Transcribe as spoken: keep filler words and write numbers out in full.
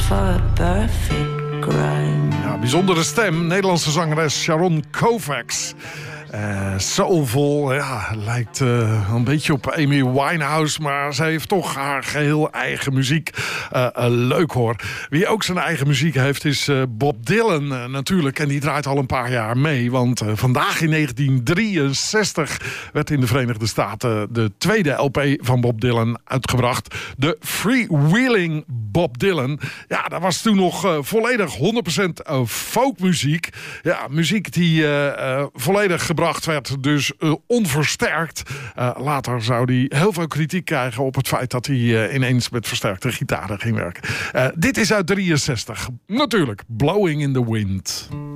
for a perfect crime. Ja, bijzondere stem, Nederlandse zangeres Sharon Kovacs. Uh, soulvol, ja, lijkt uh, een beetje op Amy Winehouse, maar ze heeft toch haar geheel eigen muziek. Uh, uh, leuk hoor. Wie ook zijn eigen muziek heeft is uh, Bob Dylan uh, natuurlijk. En die draait al een paar jaar mee, want uh, vandaag in negentien drieënzestig werd in de Verenigde Staten de tweede L P van Bob Dylan uitgebracht. De Freewheeling Bob Dylan. Ja, dat was toen nog uh, volledig honderd procent folkmuziek. Ja, muziek die uh, uh, volledig gebracht werd, dus uh, onversterkt. Uh, later zou hij heel veel kritiek krijgen op het feit dat hij uh, ineens met versterkte gitaren ging werken. Uh, dit is uit drieënzestig. Natuurlijk, Blowing in the Wind.